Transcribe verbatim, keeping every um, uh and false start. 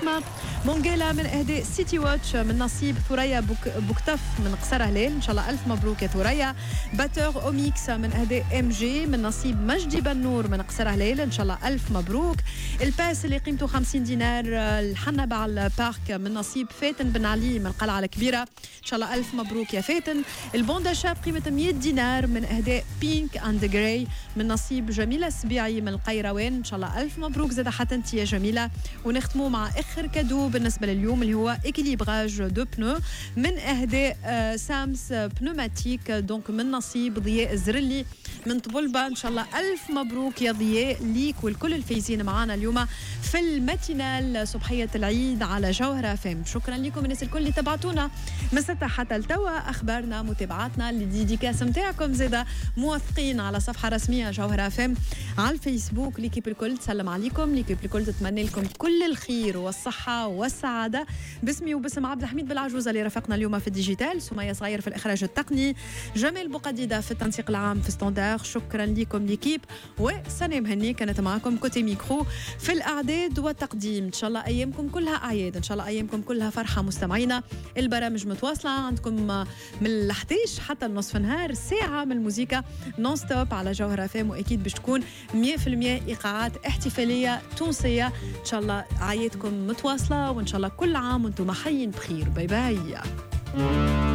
بسمة مونجيلا من إهداء سيتي واتش من نصيب ثريا بوك بوكتف من قصر هلال، إن شاء الله ألف مبروك يا ثريا. باتور أوميكس من إهداء إم جي من نصيب مجدي بنور من قصر هلال، إن شاء الله ألف مبروك. الباس اللي قيمته خمسين دينار الحنبة على البارك من نصيب فاتن بن علي من القلعة الكبيرة، إن شاء الله ألف مبروك يا فاتن. البوندا شاب قيمة مية دينار من إهداء بينك أند جراي من نصيب جميلة السبيعي من القيروان، إن شاء الله ألف مبروك زاد حتى أنت يا جميلة. ونختموا مع آخر كادو بالنسبة لليوم اللي هو إكليبراج دو بنو من إهداء آه سامس بنوماتيك، دونك من نصيب ضياء الزرلي من طبلبة، إن شاء الله ألف مبروك يا ضياء ليك والكل الفايزين معنا اليوم في الماتينال صبحية العيد على جوهرة فام. شكرا لكم الناس الكل اللي تبعتونا من ستة حتى التوا، أخبارنا متابعاتنا الديديكاس متاعكم زيدا موثقين على صفحة رسمية جوهرة فام على الفيسبوك. ليكيب الكل تسلم عليكم، ليكيب الكل تتمنى لكم كل الخير والصحة والسعادة باسمي وباسم عبد الحميد بالعجوزة اللي رافقنا اليوم في الديجيتال، سمية صغير في الإخراج التقني، جمال بوقديدة في التنسيق العام في ستاندار. شكرا لكم ليكيب، وسنة مهني كانت معكم كوتي ميكرو في الأعداد والتقديم. إن شاء الله أيامكم كلها أعياد، إن شاء الله أيامكم كلها فرحة. مستمعينا البرامج متواصلة عندكم من الحداش حتى النصف نهار، ساعة من الموسيقى نون ستوب على جوهرة فام، وأكيد باش تكون مية في المية إيقاعات احتفالية تونسية. إن شاء الله أعيادكم متواصلة، وإن شاء الله كل عام وأنتم حيين بخير. باي باي.